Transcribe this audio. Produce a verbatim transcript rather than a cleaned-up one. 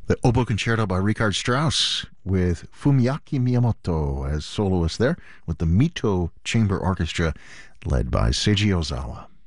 The Oboe Concerto by Richard Strauss with Fumiaki Miyamoto as soloist there with the Mito Chamber Orchestra led by Seiji Ozawa.